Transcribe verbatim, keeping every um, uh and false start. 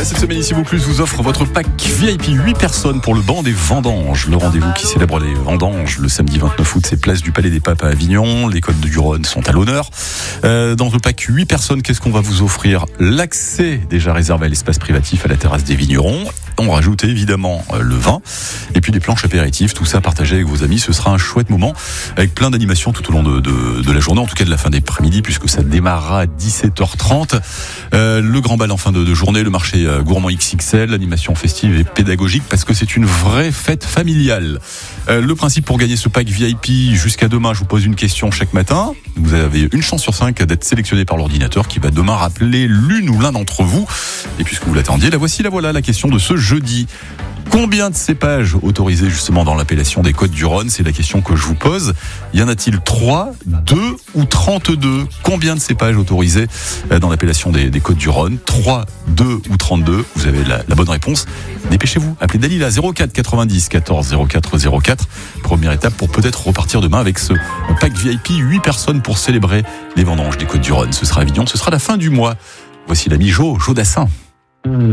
Cette semaine, ici Vaucluse vous offre votre pack V I P huit personnes pour le banc des vendanges. Le rendez-vous qui célèbre les vendanges le samedi vingt-neuf août, c'est place du Palais des Papes à Avignon. Les Côtes du Rhône sont à l'honneur. Euh, dans le pack huit personnes, qu'est-ce qu'on va vous offrir? L'accès déjà réservé à l'espace privatif à la terrasse des vignerons. On rajoute évidemment le vin et puis des planches apéritives, tout ça partagé avec vos amis. Ce sera un chouette moment avec plein d'animations tout au long de, de, de la journée, en tout cas de la fin d'après-midi, puisque ça démarrera à dix-sept heures trente. Euh, le grand bal en fin de, de journée, le marché gourmand X X L, l'animation festive et pédagogique, parce que c'est une vraie fête familiale. Euh, le principe pour gagner ce pack V I P jusqu'à demain, je vous pose une question chaque matin. Vous avez une chance sur cinq d'être sélectionné par l'ordinateur qui va demain rappeler l'une ou l'un d'entre vous. Et puisque vous l'attendiez, la voici, la voilà, la question de ce jeudi. Combien de cépages autorisés justement dans l'appellation des Côtes du Rhône? C'est la question que je vous pose. Y en a-t-il trois, deux ou trente-deux? Combien de cépages autorisés dans l'appellation des, des Côtes du Rhône? trois, deux ou trente-deux? Vous avez la, la bonne réponse. Dépêchez-vous. Appelez Dalila zéro quatre quatre-vingt-dix quatorze zéro quatre zéro quatre. Première étape pour peut-être repartir demain avec ce pack V I P huit personnes pour célébrer les vendanges des Côtes du Rhône. Ce sera à Avignon, ce sera la fin du mois. Voici l'ami Jo, Jo Dassin.